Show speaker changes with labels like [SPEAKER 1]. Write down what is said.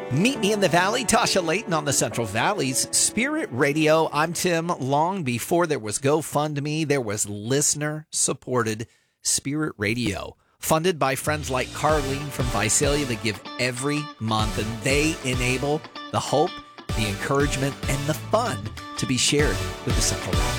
[SPEAKER 1] Meet me in the Valley, Tasha Layton on the Central Valley's Spirit Radio. I'm Tim. Long before there was GoFundMe, there was listener-supported Spirit Radio, funded by friends like Carlene from Visalia that give every month, and they enable the hope, the encouragement, and the fun to be shared with the Central Valley.